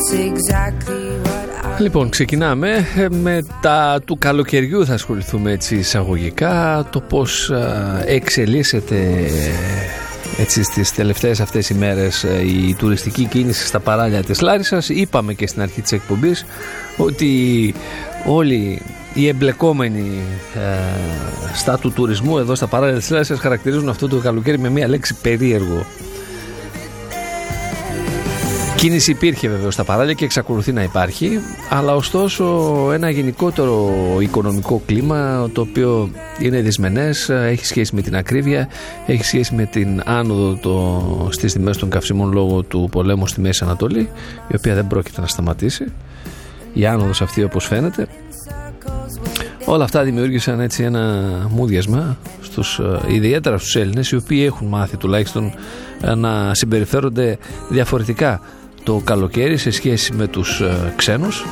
Λοιπόν, ξεκινάμε με τα του καλοκαιριού, θα ασχοληθούμε έτσι εισαγωγικά, το πώς εξελίσσεται έτσι στις τελευταίες αυτές ημέρες η τουριστική κίνηση στα παράλια της Λάρισσας. Είπαμε και στην αρχή της εκπομπής ότι όλοι οι εμπλεκόμενοι στα του τουρισμού εδώ στα παράλια της Λάρισσας χαρακτηρίζουν αυτό το καλοκαίρι με μία λέξη: περίεργο. Κίνηση υπήρχε βέβαια στα παράλια και εξακολουθεί να υπάρχει, αλλά ωστόσο ένα γενικότερο οικονομικό κλίμα το οποίο είναι δυσμενές, έχει σχέση με την ακρίβεια, έχει σχέση με την άνοδο στις τιμές των καυσίμων λόγω του πολέμου στη Μέση Ανατολή, η οποία δεν πρόκειται να σταματήσει, η άνοδος αυτή όπως φαίνεται. Όλα αυτά δημιούργησαν έτσι ένα μούδιασμα ιδιαίτερα στους Έλληνες, οι οποίοι έχουν μάθει τουλάχιστον να συμπεριφέρονται διαφορετικά το καλοκαίρι σε σχέση με τους ξένους.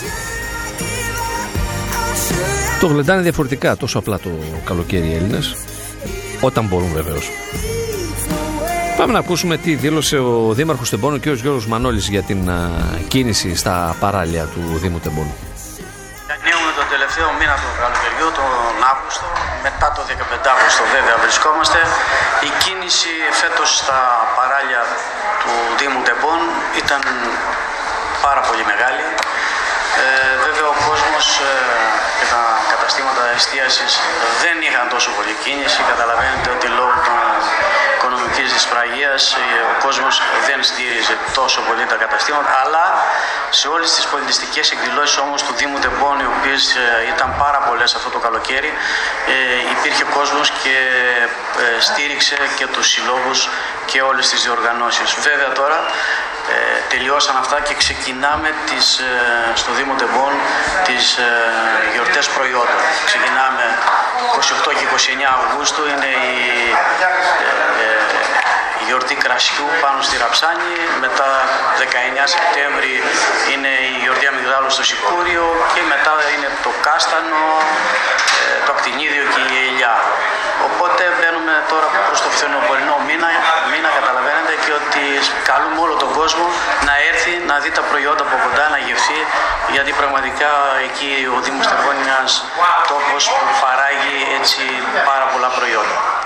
Το γλεντάνε διαφορετικά τόσο απλά το καλοκαίρι οι Έλληνες, όταν μπορούν βεβαίως. Πάμε να ακούσουμε τι δήλωσε ο Δήμαρχος Τεμπώνου, ο κ. Γιώργος Μανώλης, για την κίνηση στα παράλια του Δήμου Τεμπώνου. Ανοίγουμε τον τελευταίο μήνα του καλοκαιριού, τον Αύγουστο. Μετά το 15 Αύγουστο βέβαια βρισκόμαστε. Η κίνηση φέτος στα παράλια του Δήμου Τεμπών ήταν πάρα πολύ μεγάλη. Βέβαια ο κόσμος και τα καταστήματα εστίασης δεν είχαν τόσο πολύ κίνηση. Καταλαβαίνετε ότι λόγω των οικονομικής δυσπραγίας ο κόσμος δεν στήριζε τόσο πολύ τα καταστήματα, αλλά σε όλες τις πολιτιστικές εκδηλώσεις όμως του Δήμου Τεμπών, οι οποίες ήταν πάρα πολλές αυτό το καλοκαίρι, υπήρχε κόσμος και στήριξε και τους συλλόγους και όλες τις διοργανώσεις. Βέβαια τώρα τελειώσαν αυτά και ξεκινάμε στο Δήμο Τεμπών τις γιορτές προϊόντων. Ξεκινάμε 28 και 29 Αυγούστου, είναι η γιορτή κρασιού πάνω στη Ραψάνη. Μετά 19 Σεπτέμβρη είναι η γιορτή αμυγδάλου στο Σικούριο και μετά είναι το κάστανο, το ακτινίδιο και η ελιά. Οπότε μπαίνουμε τώρα προς το φθινοπορεινό μήνα, καταλαβαίνετε, και ότι καλούμε όλο τον κόσμο να έρθει να δει τα προϊόντα από κοντά, να γευθεί, γιατί πραγματικά εκεί ο Δήμος Τεμπών είναι ένας τόπος που παράγει έτσι πάρα πολλά προϊόντα.